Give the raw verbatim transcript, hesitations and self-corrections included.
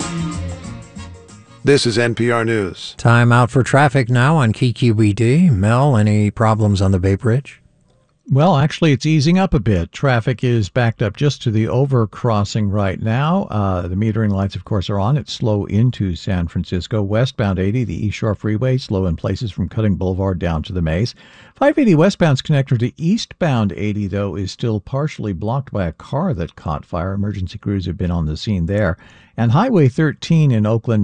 This is N P R News. Time out for traffic now on K Q B D. Mel, any problems on the Bay Bridge? Well, actually, it's easing up a bit. Traffic is backed up just to the overcrossing right now. Uh, the metering lights, of course, are on. It's slow into San Francisco. Westbound eighty, the East Shore Freeway, slow in places from Cutting Boulevard down to the Maze. five eighty westbound's connector to eastbound eighty, though, is still partially blocked by a car that caught fire. Emergency crews have been on the scene there. And Highway thirteen in Oakland